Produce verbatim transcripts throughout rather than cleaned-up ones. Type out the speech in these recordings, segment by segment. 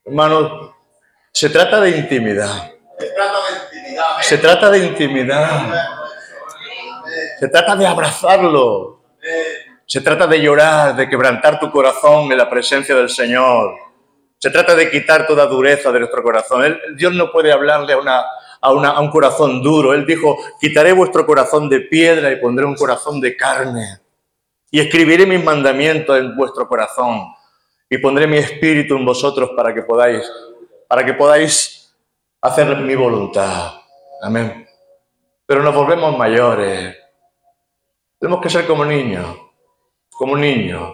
Hermanos, se trata de intimidad. Se trata de intimidad. Se trata de intimidad. Se trata de abrazarlo. Se trata de llorar, de quebrantar tu corazón en la presencia del Señor. Se trata de quitar toda dureza de nuestro corazón. Él, Dios no puede hablarle a, una, a, una, a un corazón duro. Él dijo, quitaré vuestro corazón de piedra y pondré un corazón de carne. Y escribiré mis mandamientos en vuestro corazón. Y pondré mi espíritu en vosotros para que podáis, para que podáis hacer mi voluntad. Amén. Pero nos volvemos mayores. Tenemos que ser como niños. Como niños.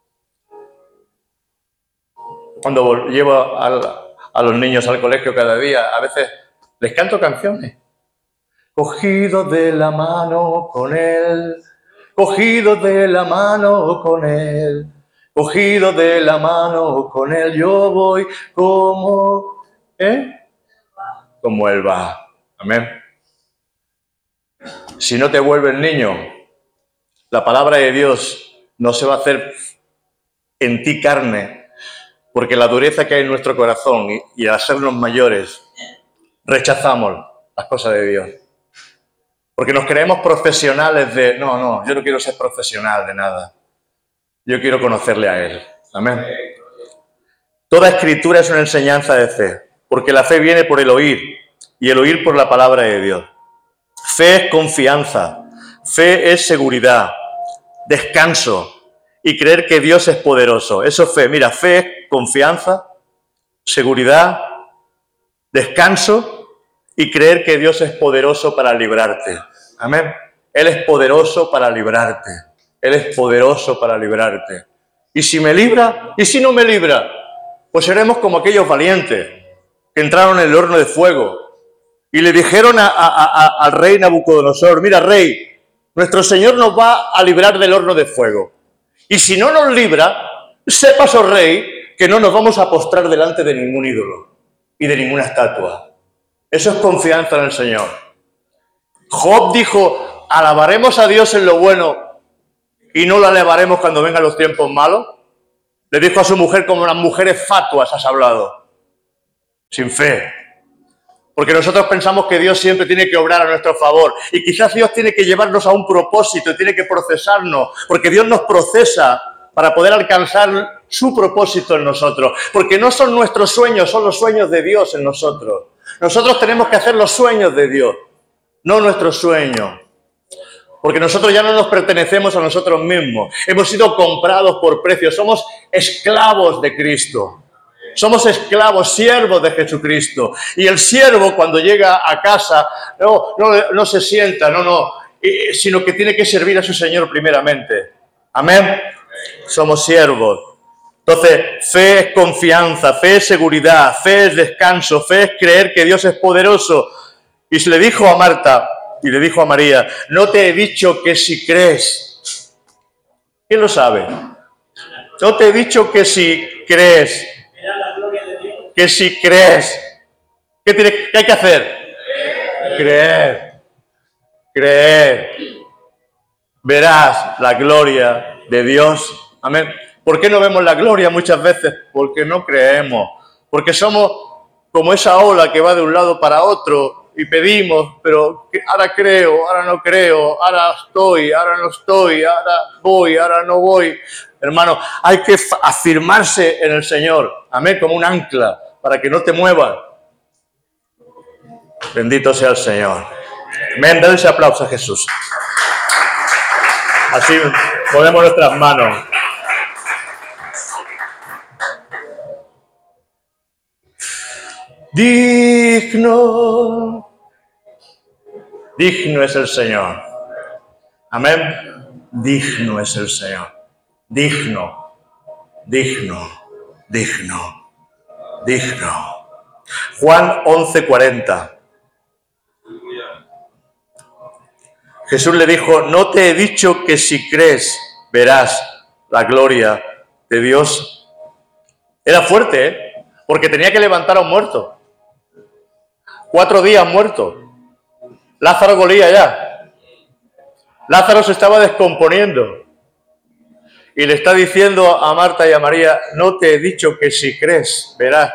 Cuando llevo al, a los niños al colegio cada día, a veces les canto canciones. Cogido de la mano con él, cogido de la mano con él, cogido de la mano con él, yo voy como, ¿eh? Como él va. Amén. Si no te vuelves niño, la palabra de Dios no se va a hacer en ti carne, porque la dureza que hay en nuestro corazón y, y al hacernos mayores, rechazamos las cosas de Dios. Porque nos creemos profesionales de, no, no, yo no quiero ser profesional de nada. Yo quiero conocerle a Él. Amén. Toda escritura es una enseñanza de fe, porque la fe viene por el oír y el oír por la palabra de Dios. Fe es confianza, fe es seguridad, descanso y creer que Dios es poderoso. Eso es fe. Mira, fe es confianza, seguridad, descanso y creer que Dios es poderoso para librarte. Amén. Él es poderoso para librarte. Él es poderoso para librarte. ¿Y si me libra? ¿Y si no me libra? Pues seremos como aquellos valientes que entraron en el horno de fuego y le dijeron a, a, a, al rey Nabucodonosor, mira, rey, nuestro Señor nos va a librar del horno de fuego. Y si no nos libra, sepas, oh rey, que no nos vamos a postrar delante de ningún ídolo y de ninguna estatua. Eso es confianza en el Señor. Job dijo, alabaremos a Dios en lo bueno y no lo alabaremos cuando vengan los tiempos malos. Le dijo a su mujer, como las mujeres fatuas has hablado, sin fe. Porque nosotros pensamos que Dios siempre tiene que obrar a nuestro favor. Y quizás Dios tiene que llevarnos a un propósito y tiene que procesarnos. Porque Dios nos procesa para poder alcanzar su propósito en nosotros. Porque no son nuestros sueños, son los sueños de Dios en nosotros. Nosotros tenemos que hacer los sueños de Dios, no nuestros sueños. Porque nosotros ya no nos pertenecemos a nosotros mismos. Hemos sido comprados por precio. Somos esclavos de Cristo. Somos esclavos, siervos de Jesucristo. Y el siervo cuando llega a casa no, no, no se sienta, no, no, sino que tiene que servir a su Señor primeramente. Amén. Somos siervos. Entonces, fe es confianza, fe es seguridad, fe es descanso, fe es creer que Dios es poderoso. Y se le dijo a Marta y le dijo a María, no te he dicho que si crees. ¿Quién lo sabe? No te he dicho que si crees. Que si crees. ¿Qué, tiene, qué hay que hacer? Creer. Creer. Verás la gloria de Dios. Amén. ¿Por qué no vemos la gloria muchas veces? Porque no creemos. Porque somos como esa ola que va de un lado para otro y pedimos, pero ahora creo, ahora no creo, ahora estoy, ahora no estoy, ahora voy, ahora no voy. Hermano, hay que afirmarse en el Señor. Amén, como un ancla, para que no te muevas. Bendito sea el Señor. Amén, dale ese aplauso a Jesús. Así ponemos nuestras manos. Digno, digno es el Señor. Amén. Digno es el Señor. Digno, digno, digno, digno. Juan once cuarenta. Jesús le dijo, no te he dicho que si crees verás la gloria de Dios. Era fuerte, ¿eh? Porque tenía que levantar a un muerto. Cuatro días muerto. Lázaro golía ya. Lázaro se estaba descomponiendo. Y le está diciendo a Marta y a María, no te he dicho que si crees verás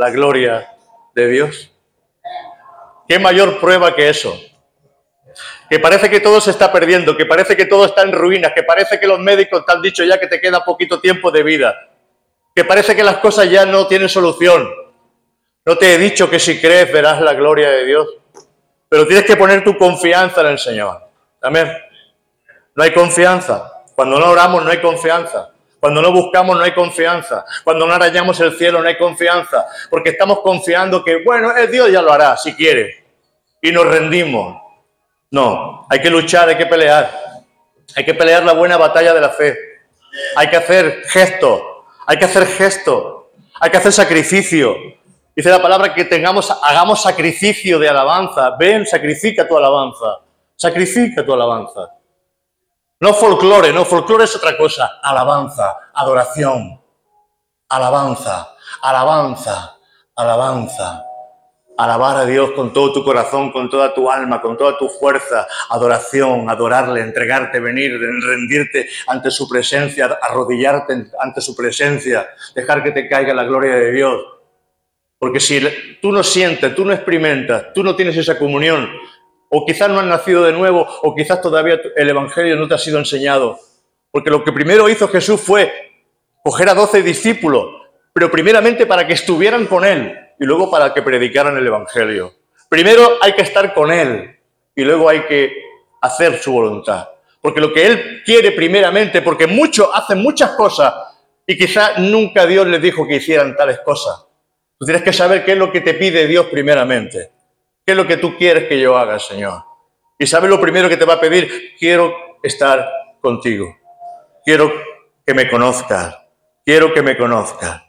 la gloria de Dios? ¿Qué mayor prueba que eso? Que parece que todo se está perdiendo, que parece que todo está en ruinas, que parece que los médicos te han dicho ya que te queda poquito tiempo de vida, que parece que las cosas ya no tienen solución. No te he dicho que si crees verás la gloria de Dios, pero tienes que poner tu confianza en el Señor. Amén. No hay confianza. Cuando no oramos no hay confianza. Cuando no buscamos no hay confianza. Cuando no arañamos el cielo no hay confianza. Porque estamos confiando que, bueno, el Dios ya lo hará si quiere. Y nos rendimos. No, hay que luchar, hay que pelear. Hay que pelear la buena batalla de la fe. Hay que hacer gestos. Hay que hacer gestos. Hay que hacer sacrificio. Dice la palabra que tengamos, hagamos sacrificio de alabanza. Ven, sacrifica tu alabanza. Sacrifica tu alabanza. No folclore, no, folclore es otra cosa. Alabanza, adoración. Alabanza, alabanza, alabanza. Alabar a Dios con todo tu corazón, con toda tu alma, con toda tu fuerza. Adoración, adorarle, entregarte, venir, rendirte ante su presencia, arrodillarte ante su presencia, dejar que te caiga la gloria de Dios. Porque si tú no sientes, tú no experimentas, tú no tienes esa comunión, o quizás no has nacido de nuevo, o quizás todavía el Evangelio no te ha sido enseñado. Porque lo que primero hizo Jesús fue coger a doce discípulos, pero primeramente para que estuvieran con Él y luego para que predicaran el Evangelio. Primero hay que estar con Él y luego hay que hacer su voluntad. Porque lo que Él quiere primeramente, porque muchos hacen muchas cosas y quizás nunca Dios les dijo que hicieran tales cosas. Tú tienes que saber qué es lo que te pide Dios primeramente. ¿Qué es lo que tú quieres que yo haga, Señor? Y sabes lo primero que te va a pedir. Quiero estar contigo. Quiero que me conozcas. Quiero que me conozcas.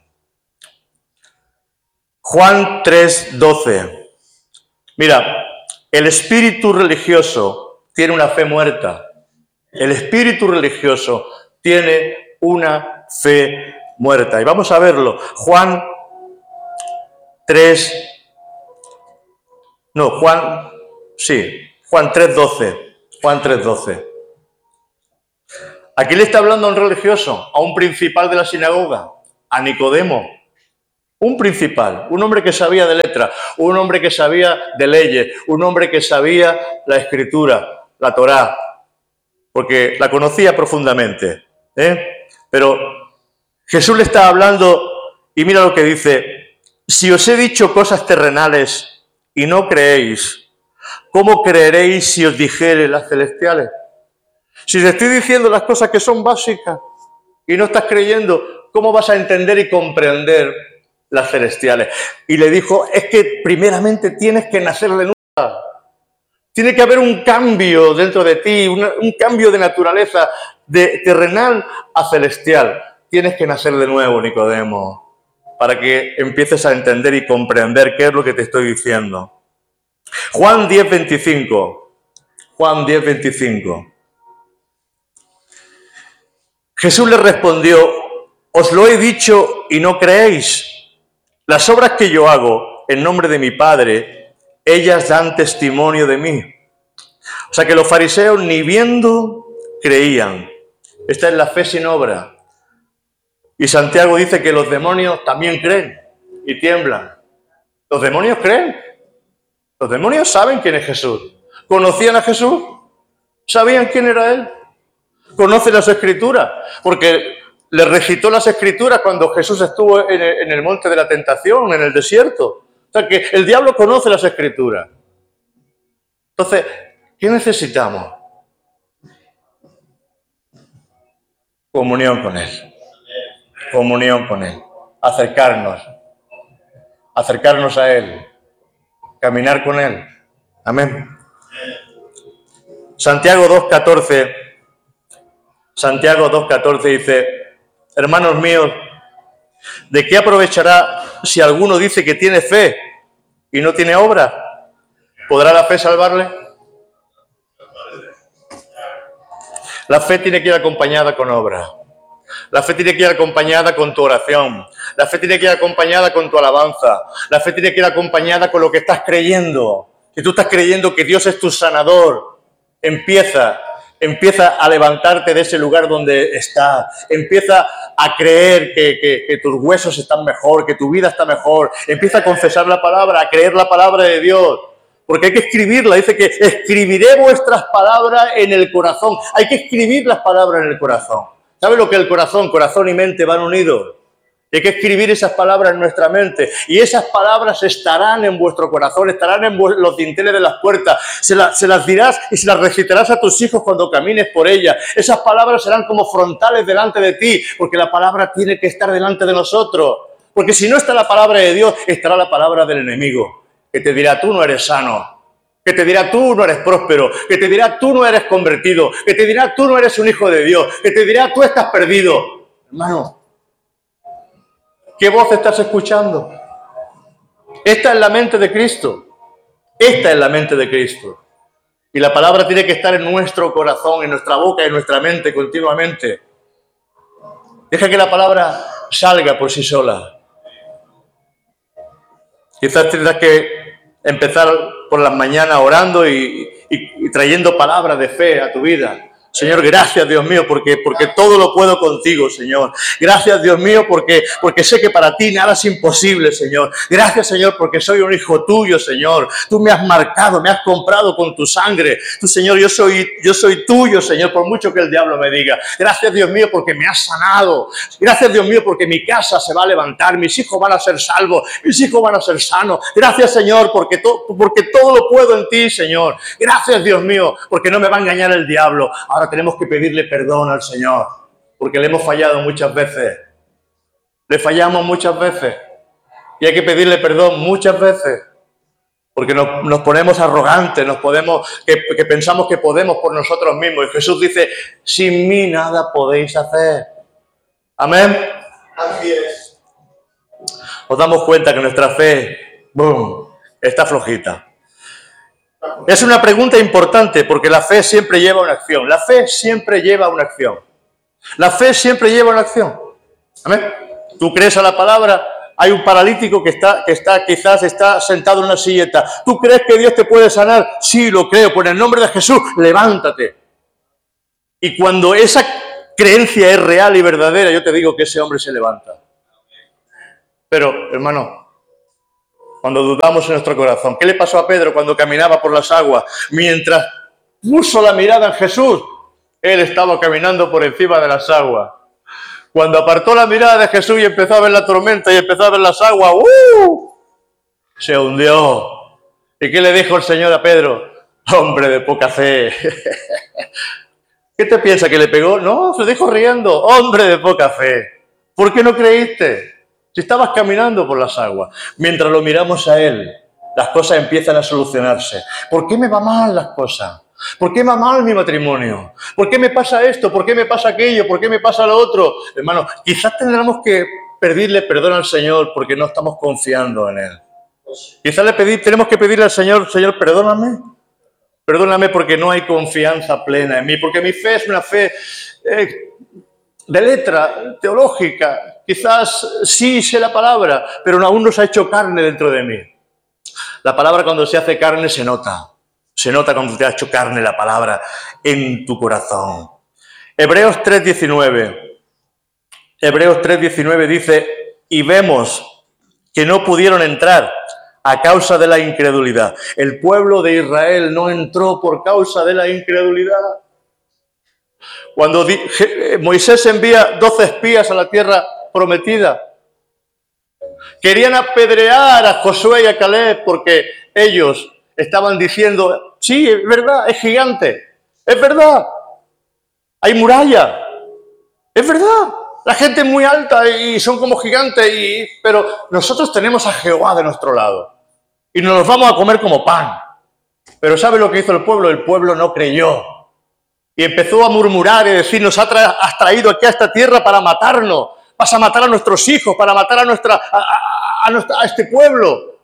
Juan tres doce. Mira, el espíritu religioso tiene una fe muerta. El espíritu religioso tiene una fe muerta. Y vamos a verlo. Juan tres... No, Juan... Sí, Juan tres doce. Juan tres doce. Aquí le está hablando a un religioso, a un principal de la sinagoga, a Nicodemo. Un principal, un hombre que sabía de letras, un hombre que sabía de leyes, un hombre que sabía la Escritura, la Torá, porque la conocía profundamente. ¿eh? Pero Jesús le está hablando y mira lo que dice. Si os he dicho cosas terrenales y no creéis, ¿cómo creeréis si os dijere las celestiales? Si te estoy diciendo las cosas que son básicas y no estás creyendo, ¿cómo vas a entender y comprender las celestiales? Y le dijo, es que primeramente tienes que nacer de nuevo. Tiene que haber un cambio dentro de ti, una, un cambio de naturaleza, de terrenal a celestial. Tienes que nacer de nuevo, Nicodemo, para que empieces a entender y comprender qué es lo que te estoy diciendo. Juan diez veinticinco. Juan diez veinticinco. Jesús le respondió, os lo he dicho y no creéis. Las obras que yo hago en nombre de mi Padre, ellas dan testimonio de mí. O sea que los fariseos ni viendo creían. Esta es la fe sin obra. Y Santiago dice que los demonios también creen y tiemblan. ¿Los demonios creen? Los demonios saben quién es Jesús. ¿Conocían a Jesús? ¿Sabían quién era Él? ¿Conocen las Escrituras? Porque le recitó las Escrituras cuando Jesús estuvo en el, en el monte de la tentación, en el desierto. O sea que el diablo conoce las Escrituras. Entonces, ¿qué necesitamos? Comunión con Él. Comunión con Él. Acercarnos. Acercarnos a Él. Caminar con Él. Amén. Santiago dos catorce. Santiago dos catorce dice, hermanos míos, ¿de qué aprovechará si alguno dice que tiene fe y no tiene obra? ¿Podrá la fe salvarle? La fe tiene que ir acompañada con obra. La fe tiene que ir acompañada con tu oración. La fe tiene que ir acompañada con tu alabanza. La fe tiene que ir acompañada con lo que estás creyendo. Si tú estás creyendo que Dios es tu sanador, empieza, Empieza a levantarte de ese lugar donde estás. Empieza a creer que, que, que tus huesos están mejor, que tu vida está mejor. Empieza a confesar la palabra, a creer la palabra de Dios. Porque hay que escribirla. Dice que escribiré vuestras palabras en el corazón. Hay que escribir las palabras en el corazón. ¿Sabe lo que es el corazón? Corazón y mente van unidos. Hay que escribir esas palabras en nuestra mente y esas palabras estarán en vuestro corazón, estarán en los dinteles de las puertas. Se, la, se las dirás y se las recitarás a tus hijos cuando camines por ellas. Esas palabras serán como frontales delante de ti, porque la palabra tiene que estar delante de nosotros. Porque si no está la palabra de Dios, estará la palabra del enemigo, que te dirá, tú no eres sano, que te dirá, tú no eres próspero, que te dirá, tú no eres convertido, que te dirá, tú no eres un hijo de Dios, que te dirá, tú estás perdido. Hermano, ¿qué voz estás escuchando? Esta es la mente de Cristo. Esta es la mente de Cristo. Y la palabra tiene que estar en nuestro corazón, en nuestra boca, en nuestra mente continuamente. Deja que la palabra salga por sí sola. Quizás tendrás que empezar por las mañanas orando y, y, y trayendo palabras de fe a tu vida. Señor, gracias, Dios mío, porque, porque todo lo puedo contigo, Señor. Gracias, Dios mío, porque, porque sé que para ti nada es imposible, Señor. Gracias, Señor, porque soy un hijo tuyo, Señor. Tú me has marcado, me has comprado con tu sangre. Tú, Señor, yo soy, yo soy tuyo, Señor, por mucho que el diablo me diga. Gracias, Dios mío, porque me has sanado. Gracias, Dios mío, porque mi casa se va a levantar. Mis hijos van a ser salvos. Mis hijos van a ser sanos. Gracias, Señor, porque, to, porque todo lo puedo en ti, Señor. Gracias, Dios mío, porque no me va a engañar el diablo. Ahora tenemos que pedirle perdón al Señor, porque le hemos fallado muchas veces. Le fallamos muchas veces. Y hay que pedirle perdón muchas veces. Porque nos, nos ponemos arrogantes, nos podemos, que, que pensamos que podemos por nosotros mismos. Y Jesús dice, sin mí nada podéis hacer. Amén. Así es. Nos damos cuenta que nuestra fe, boom, está flojita. Es una pregunta importante porque la fe siempre lleva una acción. La fe siempre lleva una acción. La fe siempre lleva una acción. ¿Amén? Tú crees a la palabra. Hay un paralítico que está, que está, quizás está sentado en una silleta. ¿Tú crees que Dios te puede sanar? Sí, lo creo. Por el nombre de Jesús, levántate. Y cuando esa creencia es real y verdadera, yo te digo que ese hombre se levanta. Pero, hermano, cuando dudamos en nuestro corazón. ¿Qué le pasó a Pedro cuando caminaba por las aguas? Mientras puso la mirada en Jesús, él estaba caminando por encima de las aguas. Cuando apartó la mirada de Jesús y empezó a ver la tormenta y empezó a ver las aguas, ¡uh! Se hundió. ¿Y qué le dijo el Señor a Pedro? Hombre de poca fe. ¿Qué te piensa que le pegó? No, se dijo riendo. Hombre de poca fe. ¿Por qué no creíste? Si estabas caminando por las aguas, mientras lo miramos a Él, las cosas empiezan a solucionarse. ¿Por qué me va mal las cosas? ¿Por qué me va mal mi matrimonio? ¿Por qué me pasa esto? ¿Por qué me pasa aquello? ¿Por qué me pasa lo otro? Hermano, quizás tendremos que pedirle perdón al Señor porque no estamos confiando en Él. Quizás le pedí, tenemos que pedirle al Señor, Señor, perdóname. Perdóname porque no hay confianza plena en mí, porque mi fe es una fe eh, de letra, teológica. Quizás sí sé la palabra, pero aún no se ha hecho carne dentro de mí. La palabra cuando se hace carne se nota. Se nota cuando te ha hecho carne la palabra en tu corazón. Hebreos tres diecinueve. Hebreos tres diecinueve dice, y vemos que no pudieron entrar a causa de la incredulidad. El pueblo de Israel no entró por causa de la incredulidad. Cuando Moisés envía doce espías a la tierra prometida, querían apedrear a Josué y a Caleb porque ellos estaban diciendo, sí, es verdad, es gigante, es verdad, hay muralla, es verdad, la gente es muy alta y son como gigantes, y, pero nosotros tenemos a Jehová de nuestro lado y nos los vamos a comer como pan. Pero ¿sabe lo que hizo el pueblo? El pueblo no creyó. Y empezó a murmurar y decir, nos has traído aquí a esta tierra para matarnos. Vas a matar a nuestros hijos, para matar a, nuestra, a, a, a, nuestra, a este pueblo.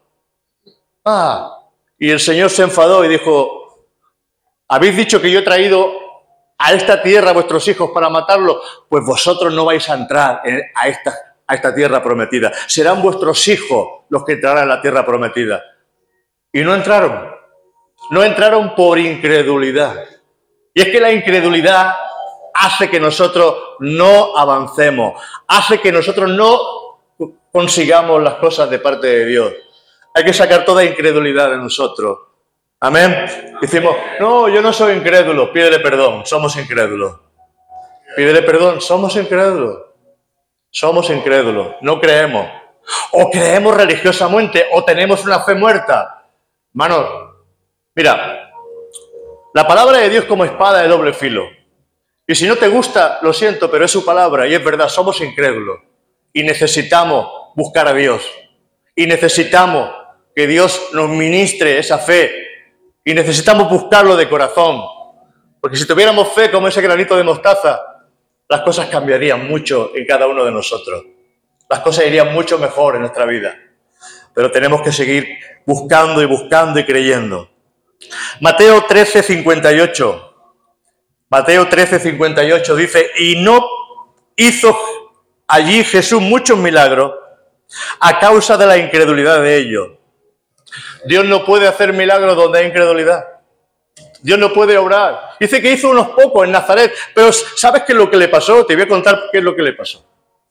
Ah, y el Señor se enfadó y dijo, habéis dicho que yo he traído a esta tierra a vuestros hijos para matarlos, pues vosotros no vais a entrar a esta, a esta tierra prometida. Serán vuestros hijos los que entrarán a la tierra prometida. Y no entraron. No entraron por incredulidad. Y es que la incredulidad hace que nosotros no avancemos, hace que nosotros no consigamos las cosas de parte de Dios. Hay que sacar toda incredulidad de nosotros. Amén. Decimos, no, yo no soy incrédulo, pídele perdón, somos incrédulos. Pídele perdón, somos incrédulos. Somos incrédulos, no creemos. O creemos religiosamente, o tenemos una fe muerta. Hermanos, mira, la palabra de Dios como espada de doble filo. Y si no te gusta, lo siento, pero es su palabra y es verdad, somos incrédulos. Y necesitamos buscar a Dios. Y necesitamos que Dios nos ministre esa fe. Y necesitamos buscarlo de corazón. Porque si tuviéramos fe como ese granito de mostaza, las cosas cambiarían mucho en cada uno de nosotros. Las cosas irían mucho mejor en nuestra vida. Pero tenemos que seguir buscando y buscando y creyendo. Mateo trece, cincuenta y ocho. Mateo trece, cincuenta y ocho dice, y no hizo allí Jesús muchos milagros a causa de la incredulidad de ellos. Dios no puede hacer milagros donde hay incredulidad. Dios no puede obrar. Dice que hizo unos pocos en Nazaret, pero ¿sabes qué es lo que le pasó? Te voy a contar qué es lo que le pasó.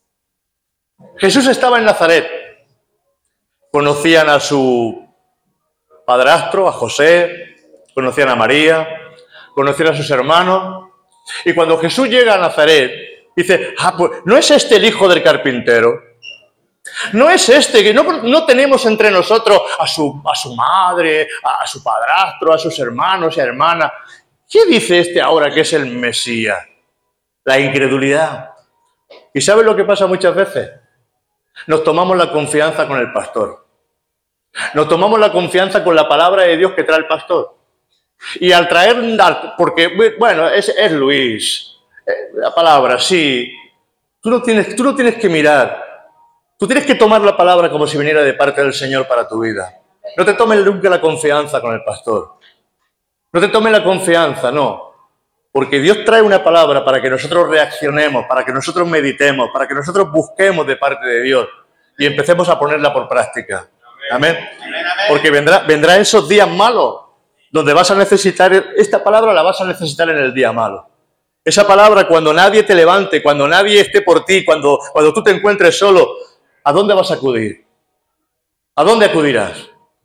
Jesús estaba en Nazaret. Conocían a su padrastro, a José, conocían a María, conocían a sus hermanos. Y cuando Jesús llega a Nazaret, dice, ah, pues, ¿no es este el hijo del carpintero? No es este, que no, no tenemos entre nosotros a su, a su madre, a su padrastro, a sus hermanos y hermanas. ¿Qué dice este ahora que es el Mesías? La incredulidad. ¿Y sabes lo que pasa muchas veces? Nos tomamos la confianza con el pastor. Nos tomamos la confianza con la palabra de Dios que trae el pastor. Y al traer, porque, bueno, es, es Luis, la palabra, sí. Tú no tienes, tú no tienes que mirar. Tú tienes que tomar la palabra como si viniera de parte del Señor para tu vida. No te tomes nunca la confianza con el pastor. No te tomes la confianza, no. Porque Dios trae una palabra para que nosotros reaccionemos, para que nosotros meditemos, para que nosotros busquemos de parte de Dios y empecemos a ponerla por práctica. Amén. Porque vendrá, vendrá esos días malos donde vas a necesitar, esta palabra la vas a necesitar en el día malo. Esa palabra cuando nadie te levante, cuando nadie esté por ti, cuando, cuando tú te encuentres solo, ¿a dónde vas a acudir? ¿A dónde acudirás?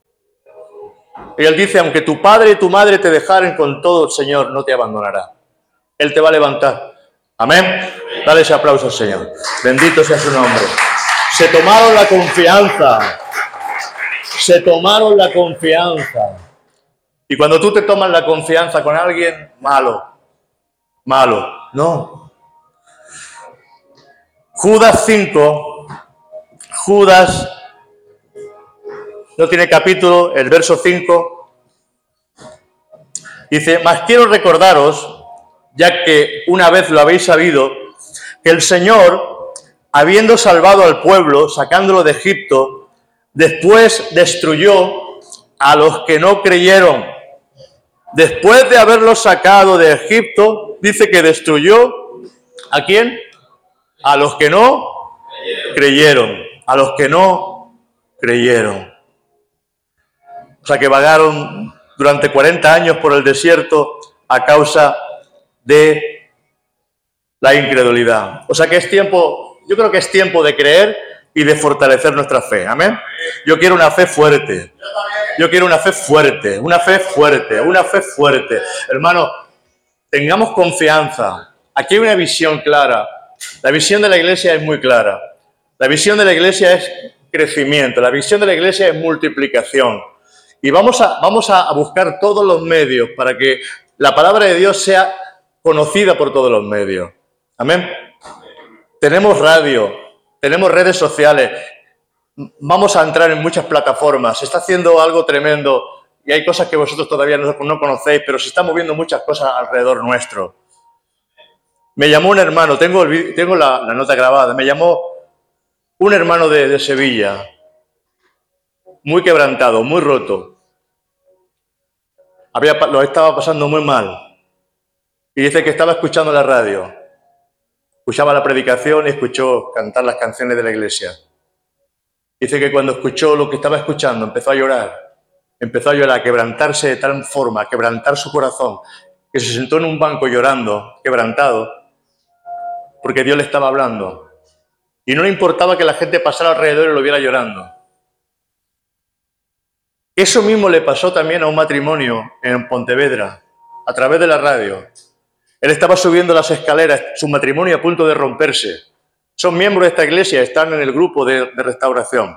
Y Él dice, aunque tu padre y tu madre te dejaren, con todo el Señor no te abandonará. Él te va a levantar. Amén. Dale ese aplauso al Señor. Bendito sea su nombre. Se tomaron la confianza. Se tomaron la confianza. Y cuando tú te tomas la confianza con alguien, malo. Malo. No. Judas cinco. Judas no tiene capítulo, el verso cinco. Dice, mas quiero recordaros, ya que una vez lo habéis sabido, que el Señor, habiendo salvado al pueblo, sacándolo de Egipto, después destruyó a los que no creyeron. Después de haberlos sacado de Egipto, dice que destruyó, ¿a quién? A los que no creyeron. A los que no creyeron. O sea que vagaron durante cuarenta años por el desierto a causa de la incredulidad. O sea que es tiempo, yo creo que es tiempo de creer y de fortalecer nuestra fe. Amén. Yo quiero una fe fuerte. Yo quiero una fe fuerte, una fe fuerte, una fe fuerte. Hermano, tengamos confianza. Aquí hay una visión clara. La visión de la iglesia es muy clara. La visión de la iglesia es crecimiento. La visión de la iglesia es multiplicación. Y vamos a, vamos a buscar todos los medios para que la palabra de Dios sea conocida por todos los medios. Amén. Tenemos radio, tenemos redes sociales. Vamos a entrar en muchas plataformas. Se está haciendo algo tremendo y hay cosas que vosotros todavía no, no conocéis, pero se están moviendo muchas cosas alrededor nuestro. Me llamó un hermano, tengo, el, tengo la, la nota grabada, me llamó un hermano de, de Sevilla, muy quebrantado, muy roto. Había, lo estaba pasando muy mal. Y dice que estaba escuchando la radio. Escuchaba la predicación y escuchó cantar las canciones de la iglesia. Dice que cuando escuchó lo que estaba escuchando, empezó a llorar. Empezó a llorar, a quebrantarse de tal forma, a quebrantar su corazón. que se sentó en un banco llorando, quebrantado, porque Dios le estaba hablando. Y no le importaba que la gente pasara alrededor y lo viera llorando. Eso mismo le pasó también a un matrimonio en Pontevedra, a través de la radio. Él estaba subiendo las escaleras, su matrimonio a punto de romperse. Son miembros de esta iglesia, están en el grupo de, de restauración.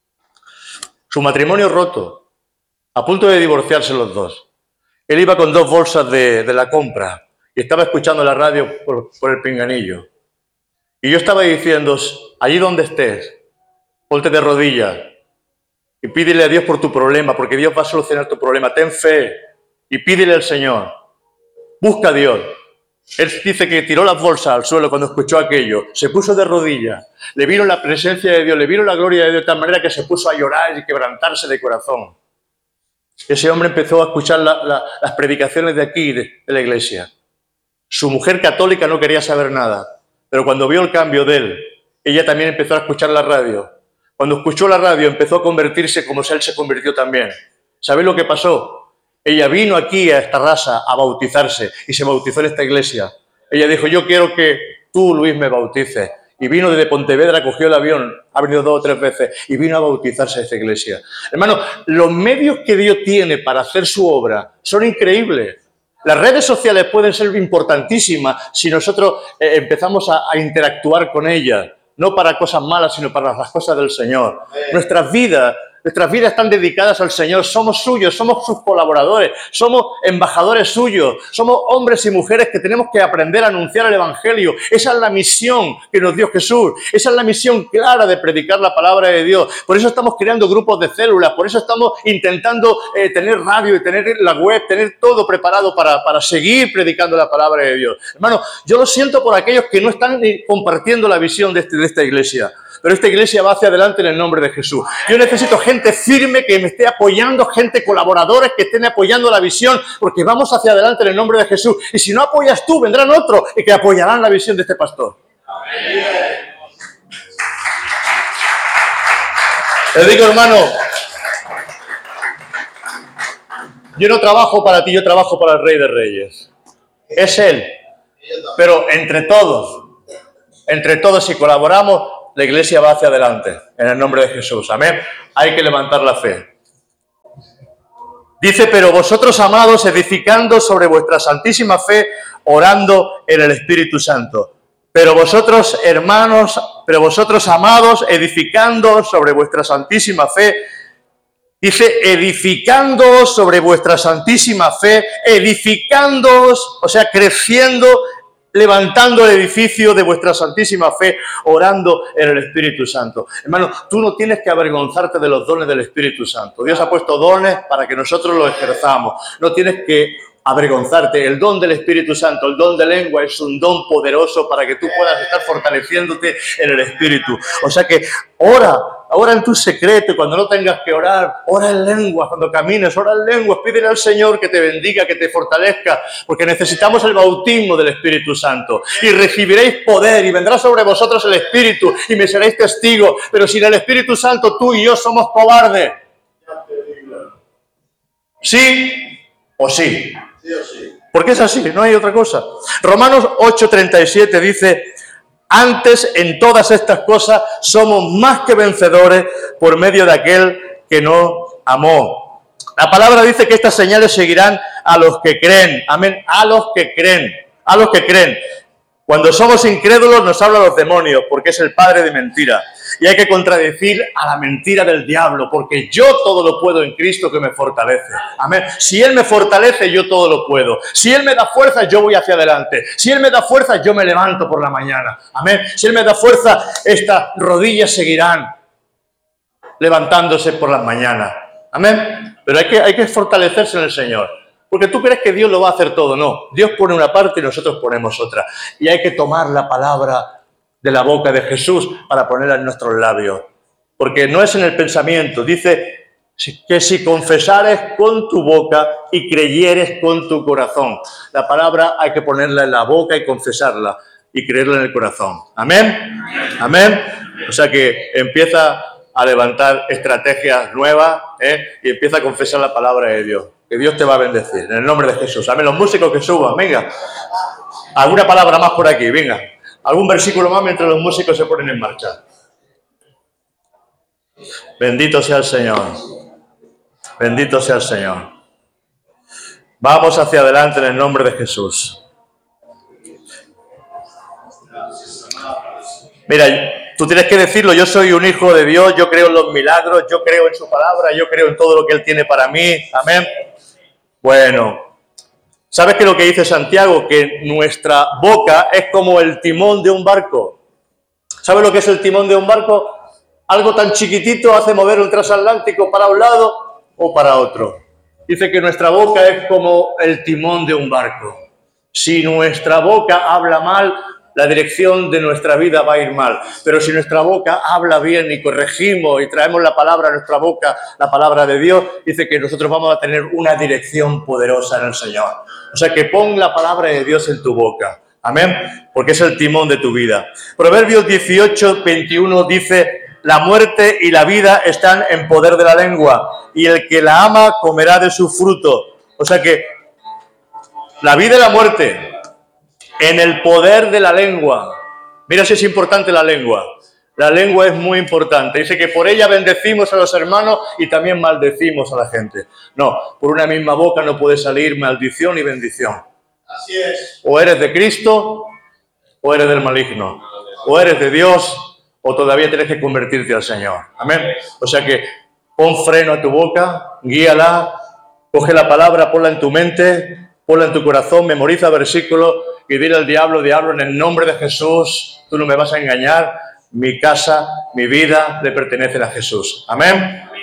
Su matrimonio roto, a punto de divorciarse los dos. Él iba con dos bolsas de, de la compra y estaba escuchando la radio por, por el pinganillo. Y yo estaba diciendo, allí donde estés, ponte de rodillas y pídele a Dios por tu problema, porque Dios va a solucionar tu problema. Ten fe y pídele al Señor. Busca a Dios. Él dice que tiró las bolsas al suelo cuando escuchó aquello, se puso de rodillas, le vino la presencia de Dios, le vino la gloria de Dios de tal manera que se puso a llorar y quebrantarse de corazón. Ese hombre empezó a escuchar la, la, las predicaciones de aquí, de, de la iglesia. Su mujer católica no quería saber nada, pero cuando vio el cambio de él, ella también empezó a escuchar la radio. Cuando escuchó la radio empezó a convertirse como él se convirtió también. ¿Sabéis lo que pasó? Ella vino aquí a esta raza a bautizarse y se bautizó en esta iglesia. Ella dijo, yo quiero que tú, Luis, me bautices. Y vino desde Pontevedra, cogió el avión, ha venido dos o tres veces y vino a bautizarse a esta iglesia. Hermano, los medios que Dios tiene para hacer su obra son increíbles. Las redes sociales pueden ser importantísimas si nosotros eh, empezamos a, a interactuar con ellas, no para cosas malas, sino para las cosas del Señor. Nuestras vidas, nuestras vidas están dedicadas al Señor, somos suyos, somos sus colaboradores, somos embajadores suyos, somos hombres y mujeres que tenemos que aprender a anunciar el Evangelio. Esa es la misión que nos dio Jesús, esa es la misión clara de predicar la palabra de Dios. Por eso estamos creando grupos de células, por eso estamos intentando eh, tener radio y tener la web, tener todo preparado para, para seguir predicando la palabra de Dios. Hermano, yo lo siento por aquellos que no están compartiendo la visión de, este, de esta iglesia. Pero esta iglesia va hacia adelante en el nombre de Jesús. Yo necesito gente firme que me esté apoyando, gente colaboradores que estén apoyando la visión, porque vamos hacia adelante en el nombre de Jesús. Y si no apoyas tú, vendrán otros y que apoyarán la visión de este pastor. Les digo, hermano, yo no trabajo para ti, yo trabajo para el Rey de Reyes. Es Él. Pero entre todos, entre todos si colaboramos, la iglesia va hacia adelante, en el nombre de Jesús. Amén. Hay que levantar la fe. Dice, pero vosotros, amados, edificando sobre vuestra santísima fe, orando en el Espíritu Santo. Pero vosotros, hermanos, pero vosotros, amados, edificando sobre vuestra santísima fe, dice, edificando sobre vuestra santísima fe, edificándoos, o sea, creciendo, levantando el edificio de vuestra santísima fe, orando en el Espíritu Santo. Hermano, tú no tienes que avergonzarte de los dones del Espíritu Santo. Dios ha puesto dones para que nosotros los ejerzamos. No tienes que avergonzarte. El don del Espíritu Santo, el don de lengua es un don poderoso para que tú puedas estar fortaleciéndote en el Espíritu. O sea que ora, ora en tu secreto, cuando no tengas que orar, ora en lengua, cuando camines, ora en lengua, pídele al Señor que te bendiga, que te fortalezca, porque necesitamos el bautismo del Espíritu Santo. Y recibiréis poder y vendrá sobre vosotros el Espíritu y me seréis testigos, pero sin el Espíritu Santo tú y yo somos cobardes. ¿Sí o sí? Porque es así, no hay otra cosa. Romanos ocho treinta y siete dice, antes en todas estas cosas somos más que vencedores por medio de aquel que nos amó. La palabra dice que estas señales seguirán a los que creen. Amén, a los que creen, a los que creen. Cuando somos incrédulos nos hablan los demonios, porque es el padre de mentira. Y hay que contradecir a la mentira del diablo, porque yo todo lo puedo en Cristo que me fortalece. Amén. Si Él me fortalece, yo todo lo puedo. Si Él me da fuerza, yo voy hacia adelante. Si Él me da fuerza, yo me levanto por la mañana. Amén. Si Él me da fuerza, estas rodillas seguirán levantándose por las mañanas. Amén. Pero hay que, hay que fortalecerse en el Señor. Porque tú crees que Dios lo va a hacer todo. No. Dios pone una parte y nosotros ponemos otra. Y hay que tomar la palabra de la boca de Jesús para ponerla en nuestros labios. Porque no es en el pensamiento. Dice que si confesares con tu boca y creyeres con tu corazón. La palabra hay que ponerla en la boca y confesarla y creerla en el corazón. ¿Amén? ¿Amén? O sea que empieza a levantar estrategias nuevas, ¿eh? Y empieza a confesar la palabra de Dios. que Dios te va a bendecir, en el nombre de Jesús. Amén. Los músicos que suban, venga. Alguna palabra más por aquí, venga. Algún versículo más mientras los músicos se ponen en marcha. Bendito sea el Señor. Bendito sea el Señor. Vamos hacia adelante en el nombre de Jesús. Mira, tú tienes que decirlo, yo soy un hijo de Dios, yo creo en los milagros, yo creo en su palabra, yo creo en todo lo que Él tiene para mí. Amén. Bueno, ¿sabes qué es lo que dice Santiago? Que nuestra boca es como el timón de un barco. ¿Sabes lo que es el timón de un barco? Algo tan chiquitito hace mover un transatlántico para un lado o para otro. Dice que nuestra boca es como el timón de un barco. Si nuestra boca habla mal, la dirección de nuestra vida va a ir mal. Pero si nuestra boca habla bien y corregimos y traemos la palabra a nuestra boca, la palabra de Dios, dice que nosotros vamos a tener una dirección poderosa en el Señor. O sea que pon la palabra de Dios en tu boca. Amén. Porque es el timón de tu vida. Proverbios dieciocho, veintiuno dice: la muerte y la vida están en poder de la lengua, y el que la ama comerá de su fruto. O sea que la vida y la muerte en el poder de la lengua. Mira si es importante la lengua. La lengua es muy importante. Dice que por ella bendecimos a los hermanos y también maldecimos a la gente. No, por una misma boca no puede salir maldición y bendición. Así es. O eres de Cristo o eres del maligno. O eres de Dios o todavía tienes que convertirte al Señor. Amén. O sea que pon freno a tu boca, guíala, coge la palabra, ponla en tu mente, ponla en tu corazón, memoriza versículos y dile al diablo: diablo, en el nombre de Jesús, tú no me vas a engañar, mi casa, mi vida le pertenecen a Jesús. Amén.